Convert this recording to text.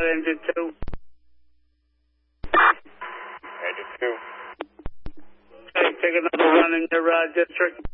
engine 2. Engine 2. Okay, take another run in your district.